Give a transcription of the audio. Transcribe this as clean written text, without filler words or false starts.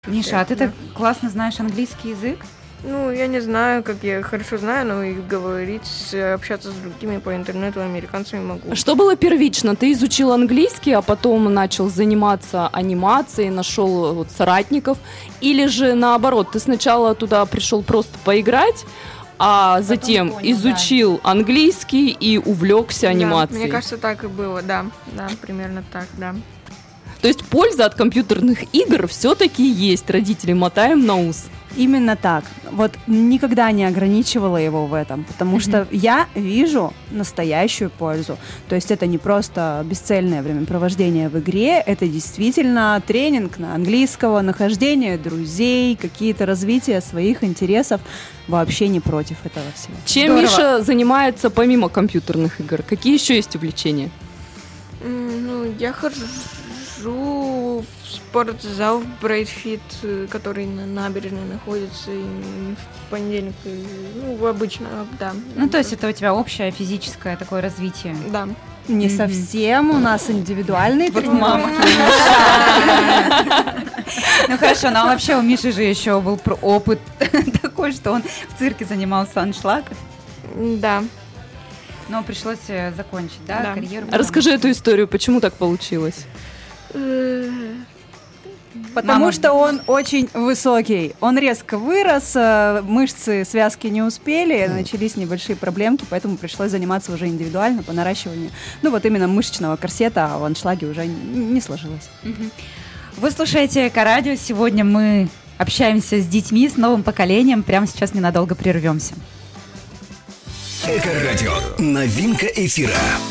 Миша, а ты так классно знаешь английский язык? Ну, я не знаю, как я хорошо знаю, но и говорить, общаться с другими по интернету американцами могу. Что было первично? Ты изучил английский, а потом начал заниматься анимацией, нашел вот соратников? Или же наоборот, ты сначала туда пришел просто поиграть, а затем понял, изучил английский и увлекся анимацией? Мне кажется, так и было, да, примерно так, да. То есть польза от компьютерных игр все-таки есть, родители, мотаем на ус. Именно так. Вот никогда не ограничивала его в этом, потому что я вижу настоящую пользу. То есть это не просто бесцельное времяпровождение в игре, это действительно тренинг на английского, нахождение друзей, какие-то развития своих интересов. Вообще не против этого всего. Чем Миша занимается помимо компьютерных игр? Какие еще есть увлечения? Ну, я хожу в спортзал в Брайтфит, который на набережной находится, и в понедельник, обычно, да. Ну, то есть это у тебя общее физическое такое развитие? Да. Не совсем, у нас индивидуальный тренинг. Ну хорошо, но вообще у Миши же еще был опыт такой, что он в цирке занимался аншлагом. Да. Но пришлось закончить, да, карьеру? Расскажи эту историю, почему так получилось? Потому что он очень высокий. Он резко вырос, мышцы, связки не успели, начались небольшие проблемки, поэтому пришлось заниматься уже индивидуально по наращиванию. Ну вот именно мышечного корсета, а в аншлаге уже не сложилось. Вы слушаете Эко-радио. Сегодня мы общаемся с детьми, с новым поколением. Прямо сейчас ненадолго прервемся. Эко-радио. Новинка эфира.